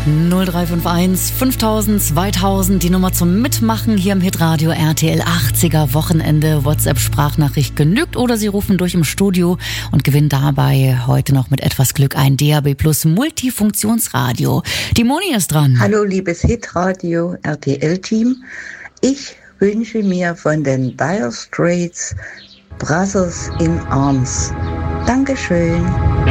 0351 5000 2000, die Nummer zum Mitmachen hier im Hitradio RTL 80er Wochenende. WhatsApp-Sprachnachricht genügt oder Sie rufen durch im Studio und gewinnen dabei heute noch mit etwas Glück ein DAB Plus Multifunktionsradio. Die Moni ist dran. Hallo liebes Hitradio RTL-Team. Ich wünsche mir von den Dire Straits Brothers in Arms. Dankeschön.